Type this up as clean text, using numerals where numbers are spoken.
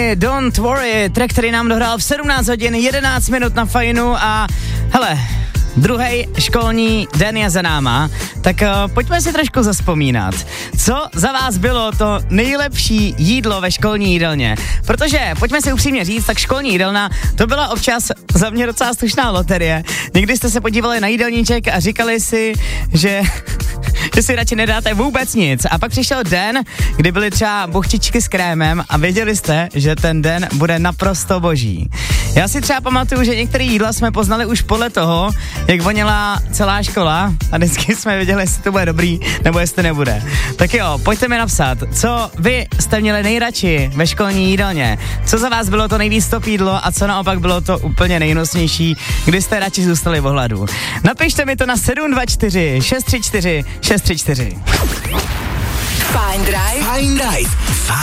Journey, Don't Worry, track, který nám dohrál v 17 hodin 11 minut na Fajnu a hele, druhý školní den je za náma, tak pojďme si trošku zazpomínat. Co za vás bylo to nejlepší jídlo ve školní jídelně? Protože, pojďme si upřímně říct, tak školní jídelna, to byla občas za mě docela slušná loterie. Někdy jste se podívali na jídelníček a říkali si, že si radši nedáte vůbec nic. A pak přišel den, kdy byly třeba buchtičky s krémem a věděli jste, že ten den bude naprosto boží. Já si třeba pamatuju, že některé jídla jsme poznali už podle toho, jak voněla celá škola a vždycky jsme věděli, jestli to bude dobrý, nebo jestli nebude. Tak jo, pojďte mi napsat, co vy jste měli nejradši ve školní jídelně, co za vás bylo to nejvíc top jídlo a co naopak bylo to úplně nejnosnější, kdy jste radši zůstali v hladu. Napište mi to na 724 634 634. Fajn Drive.